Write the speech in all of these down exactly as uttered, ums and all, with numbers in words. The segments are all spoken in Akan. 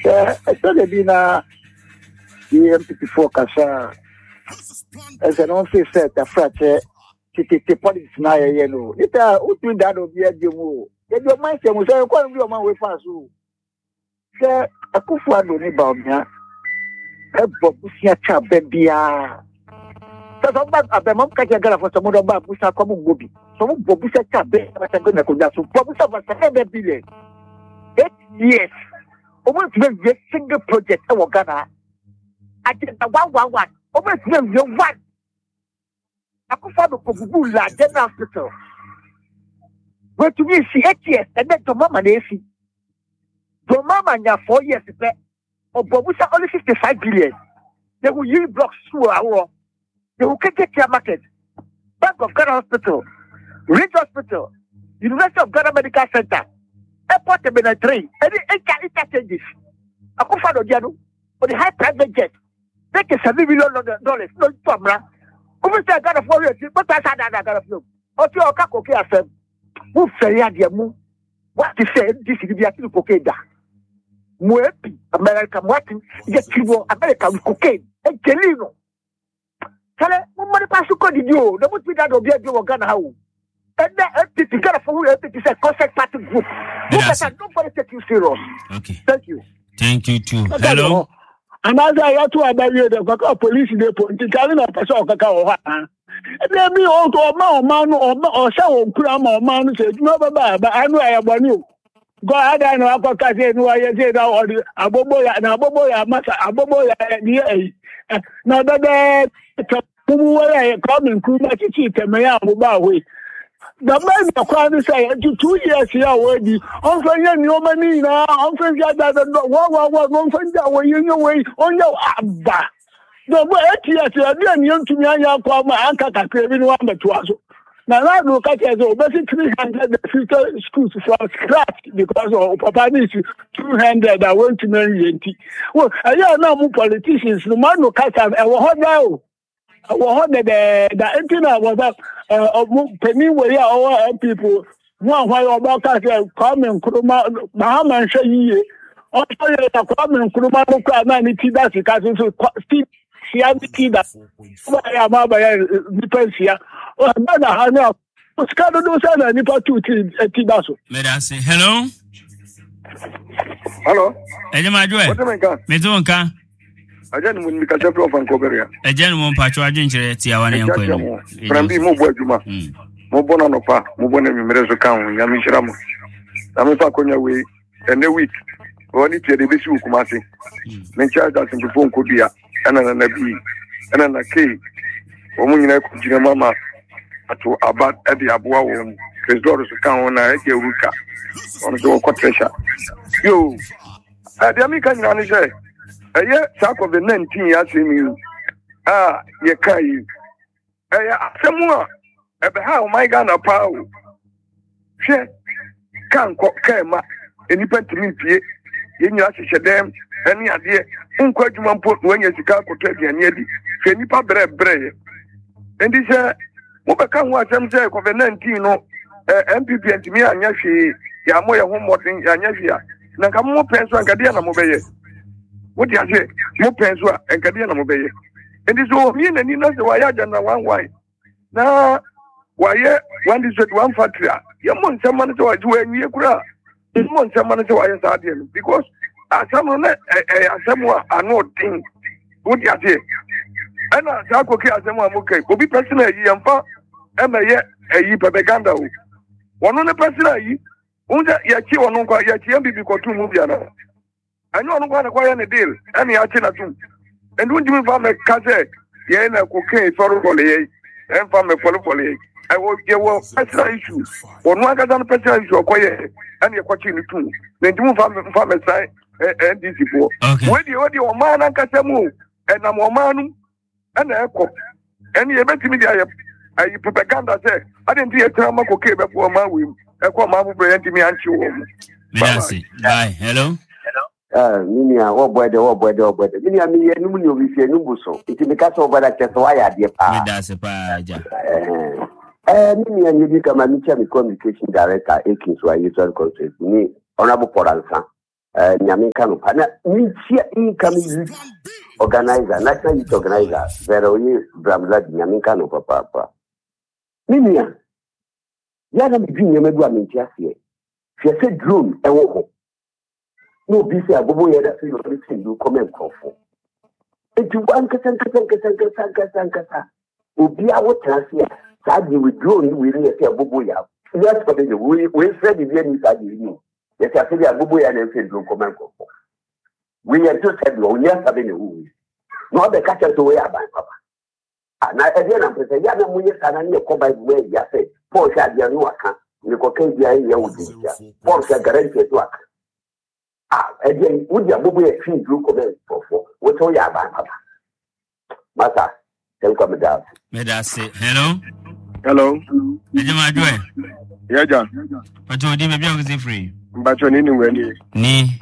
Yeah, I said the bina the M P four kasa as an office set a fracture to politics now, you know. It are who that of the Adjumu. If your mind was a quite real man with us. Sir, a kufuado ni baumia, a bobusia chap, baby. That's about a bemon catcher for some other babusa common gobi. Some bobusa chap, but I'm going to go down to Bobusa was a hundred billion. Eight years. Almost a single project our Ghana. I did a one one one. Almost one. I could follow Kogula General Hospital. But to me, see eight years, and then to Mama Nancy. To Mama, now four years back, or Bobusa only fifty-five billion. They will use blocks through our. They will get their market. Bank of Ghana Hospital, Ridge Hospital, University of Ghana Medical Center, Airport Terminal three, any interchanges. I could follow Jano, or the high private jet. Take a seven million dollars, no problem. Who say I got a four years, but I said I got a few. Or to your caco, I said, who say I dear move? What you said, this is the actual cocaine. Muepi, American, what get you American cocaine, and Gelino. Tell it, what money pass you could you? The most we got to be a Ghana how. And that to get a four years, it is a concert party group. Nobody take you serious. Okay. Thank you. Thank you too. Hello. And as I had to about you, the police depot, the Carolina Paso Cacao. And then me also a man or so, Kram or man said, no, but I know I have one you. Go ahead and know about Cassie, no, I said, or the Aboboya and Aboboya, Massa, Aboboya, the now that the coming crew, my chief, and my arm the man of crime say two years here already. On Friday, no money now. On Friday, that one, one, one, one, that way in your way on your abba. The way eight years, I didn't young to me. I call my uncle to craving one but two. Now, I look at it as basically three hundred future schools from scratch because of Papa needs two hundred. I want to marry. Well, I don't know politicians. The man who catch up, I will hold now. I will hold the the antenna was up. Uh, penny way our people. One while about us coming, Kuruma, Mahama, Shay. Also, coming, Kuruma, Nanity, that's because it's still Sianti that I am by depends here. Oh, Nana, I know. Scado Sana, Nipa two Tidaso. Let us say hello. Hello. Ejema Joy. What am I got? Mezonka. I didn't win because I'm from Coberia. A gentleman patron, Tiawan and From be more Juma. Mobona no pa, Mobona Mimerezo Town, Yamishramo. I'm a on your way, and a week. Only to the Bishu Kumasi. Men charge us into phone could be a and an Nabi and an Ake. Woman in Mama to Abad at the Abua, his daughter's account on a Ruka on the Quatresha. You, at the American Ranager. A year, sack of the nineteen years in you. Ah, ye kai. Eh, someone. Eh, how my Ghana power. She can't cook came up. Any pen to me, Pie. In your them, any idea. Unquestionable put when you see Kako Teddy and Yedi. Any pabre bre. And this, uh, what can watch them say of the nineteen, no, M P P and me and Yashi, Yamoya homework in Yashia. Nakamo pencil and Gadiana Mobile. What do you say? More pensua and Cadiana Mobile. And this all mean and you know the wire and one why. Now, why, one is at one factory. You want someone to do a new crowd. You want someone to wire Sardian because as someone, as someone are not thing. What do you say? And as I could care someone, okay, will be personal, you and far, and a ye propaganda. One on the personal, you, Unja Yachi or no, Yachi, and be because two movies. I know I'm going to acquire a deal, and the Achenatum. And when you found a cassette, Yana cocaine for Folly, and from a follow Folly, I will give a personal issue. Or one got on a personal issue, acquire, and you're watching the two. Then you found a side and this before. When you order your man and Casamu, and I'm a man, and a echo. And you bet me, I propaganda said, I didn't hear Trama cocaine before my will. I call my brand to me and you. Bye. Hello. Ah, minia, oh boy, oh boy, oh boy. Minia, minia, no money of you, no buso. It is because of what I just why I did. That's a paja. Eh, minia, you become a mutual communication director, Akins, where you turn consent. Me, honorable Poransa. eh Nyaminka no pana ntia income youth organizer national youth organizer Vero ye Bramla Nyaminka no papa papa Minia ya na bi nyama du amentia se se se drone e wo ho no bi se agobo ye da se yo bi se do comment crofo enti wan ka san ka san ka san ka san ka san ka sa obi a wo transia sa di we drone we ni se agobo ya yes for the we we said the ni sa di ni yes I say agobo ya na se do comment crofo we are just said no yes have any who no the catch to we aban papa na ede na pese ya na munye sana ni ko bai we ya se Paul sha dia no aka ni ko kan dia ya wudi ya Paul sha guarantee to aka ah ede wudi abubu e fi dru ko be fofo wo to ya ba papa masa telko me da me da se hello hello eje ma joy ya ja pato di me bia ko free mbacho ni ni ngani ni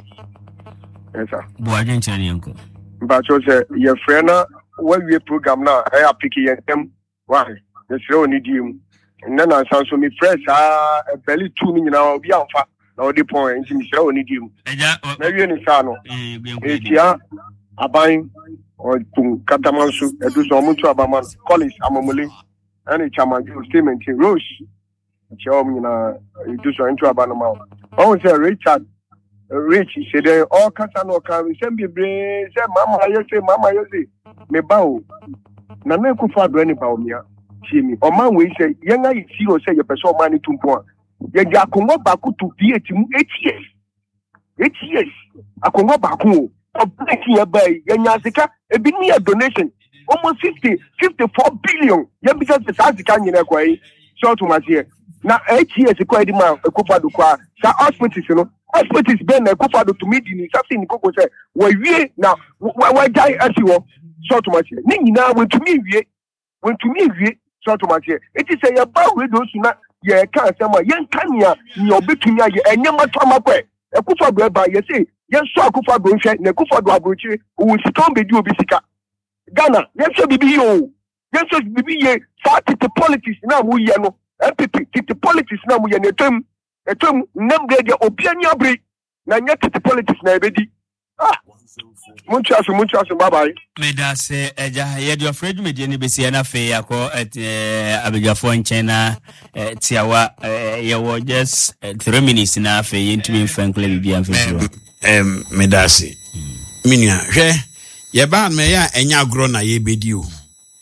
esa bo ajin chani yanko mbacho se ye frena we program na e apiki yentem why the show ni dim na na sanso mi fresh ah belly two ni na obi amfa na odi pon nti mi show ni dim eja na wie ni sa no e tia aban o tun katamansu edu so omuntu abaman collins amomole ani chamanju statement rose show mi na edu so into abanoma o say Richard Rich said all kasa no kan we sem bebre say mama you say mama you say me bawo na na ku fa do ni bawo mia chimi o man we say yen ayi si o say ye person o man ni tumpo a ye di akongo ba ku to eight mu eight years eight years akongo ba ku o break ye bay ye nya sika e bi ni a donation almost fifty fifty-four billion ye bi just sa sika nyina kwa yi so to ma say na eight years ko e di ma ku fa do kwa sa hospitals no hospitals ben na ku fa do to meet ni something ni koko say we wie na we jai asi wo so to ma say ni nyina we to me wie we to me wie so to ma say it is say ya ba we do su na ye ka asem a ye nkania ni obetumi aye enyema to amakwe e ku fa do ba ye say ye so ku fa do nhwe na ku fa do abrochi wo siton be di obi sika Ghana ye so bibi yo ye so bibi ye party to politics na mu ye no M P P to politics na mu ye ne tem etem namde de obiani abri na nyete to politics na ebedi ah munchi aso munchi aso bye bye me da se eja ye do afraid me de ne besi na fe yakọ abejafo nchena tiawa ye wo just three minutes na fe yentumi mfankle bibia mfefiro em me da se minia hwe ye ba me ya enya agro na ye bedi o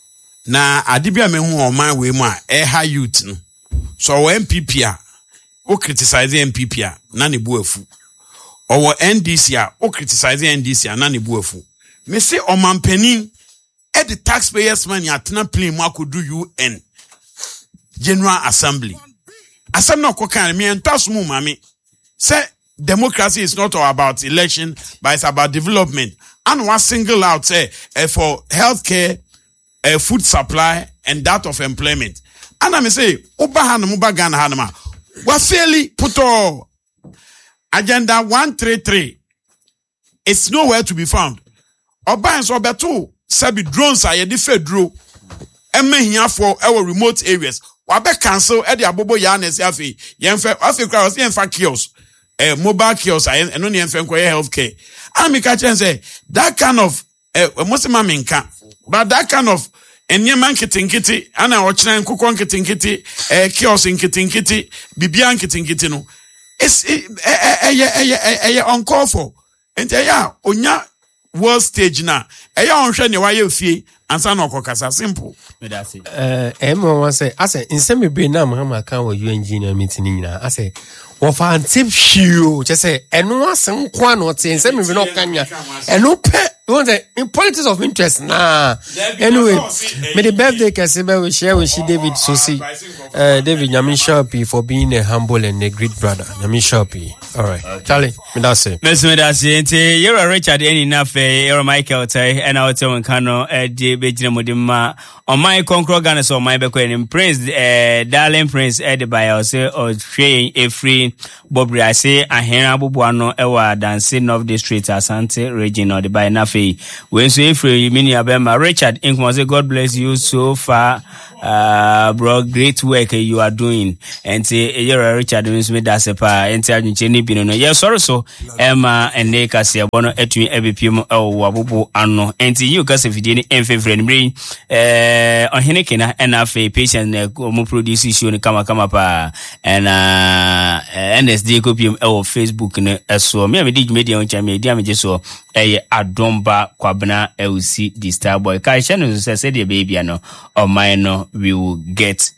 na adibia me hu o man we mu a e ha youth no so wo M P P a o criticize M P P a na ne bu afu owo N D C a o criticize N D C a na ne bu afu me say o mampanin e the taxpayers money atena play mu akodu U N General Assembly asem na kokan me entaso mu mame say democracy is not all about election but it's about development and one single out say uh, for healthcare uh, food supply and that of employment and I me say oba hanum ba Ghana hanuma wa fairly put all agenda one thirty-three it's nowhere to be found oba en so beto sabi drones are the fedro emehia for our remote areas wa be cancel e de abobo ya na se afi yemfa afi kra o se yemfa kiosks eh mobile kiosks and no yemfa nkoye healthcare and me ka chen say that kind of eh mosema menka but that kind of enyema nkitinkiti ana ochina nkukọ nkitinkiti eh kiosks nkitinkiti bibia nkitinkiti no it's eh eh eh eh uncalled for and ya onya world stage na eya onhwe ne wa ye fie ansa na okokasa simple eh emo wan say ase insemi be na mahama kan wo U N G na meeting nyina ase wo fa antip hio che say eno asen kwa no te insemi be no kanya eno pe you say in politics of interest na anyway may the birthday kasebe we share with David Sosi uh David Nyamishopi for being a humble and a great brother Nyamishopi all right okay. Charlie me that say Miss me that say enti you're Richard any na fe you're Michael tai and out on kano e de bejina modima on my concro Ghana so my be ko prince eh darling prince e de by say o hwe e free Bobri I say ahena abubuano e wa dance of the street Asante region or the by na fe afei when so efre mini abema Richard Inkmo say God bless you so far uh bro, great work you are doing. And say you're Richard means me that's a pa and say ni bi no yeah sorry so Emma and ne kase bono etumi ebepiem e wo abobo ano and you kase video ni enfefre ni bring eh ohene kena and afei patient na mo produce show ni kama kama pa and uh N S D kopiem e wo Facebook ne eso me me dig media on chama media me so eh Adomba Kwabena L C the Star Boy kai channel say say the baby no o mine no we will get